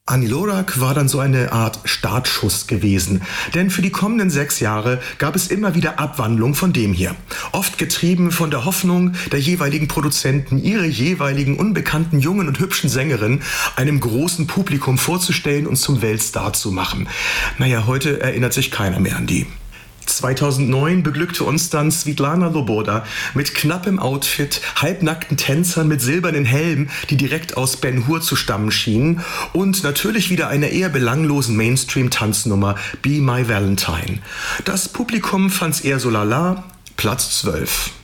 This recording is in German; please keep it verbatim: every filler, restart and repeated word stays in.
Annie Lorak war dann so eine Art Startschuss gewesen, denn für die kommenden sechs Jahre gab es immer wieder Abwandlungen von dem hier. Oft getrieben von der Hoffnung der jeweiligen Produzenten, ihre jeweiligen unbekannten jungen und hübschen Sängerinnen einem großen Publikum vorzustellen und zum Weltstar zu machen. Naja, heute erinnert sich keiner mehr an die. zweitausendneun beglückte uns dann Svitlana Loboda mit knappem Outfit, halbnackten Tänzern mit silbernen Helmen, die direkt aus Ben Hur zu stammen schienen, und natürlich wieder einer eher belanglosen Mainstream-Tanznummer Be My Valentine. Das Publikum fand's eher so lala, Platz zwölf.